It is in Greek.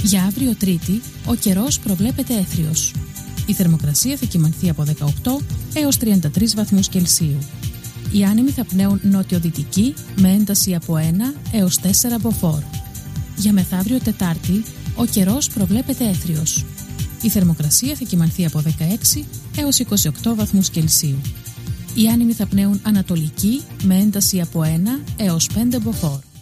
Για αύριο Τρίτη, ο καιρός προβλέπεται έθριος. Η θερμοκρασία θα κυμανθεί από 18 έως 33 βαθμούς Κελσίου. Οι άνεμοι θα πνέουν νότιο-δυτική με ένταση από 1 έως 4 μποφόρ. Για μεθαύριο Τετάρτη, ο καιρός προβλέπεται έθριος. Η θερμοκρασία θα κυμανθεί από 16 έως 28 βαθμούς Κελσίου. Οι άνεμοι θα πνέουν ανατολική με ένταση από 1 έως 5 μποφόρ.